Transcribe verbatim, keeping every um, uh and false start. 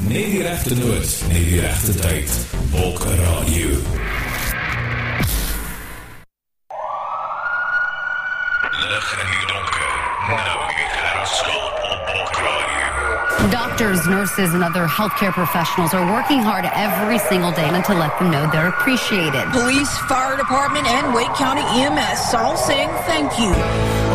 Net die regte noot, net die regte tyd. Bulk Radio. Lig in die donker. Nou die geraskop op Bulk Radio. Doctors, nurses, and other healthcare professionals are working hard every single day to let them know they're appreciated. Police, fire department, and Wake County E M S all saying thank you.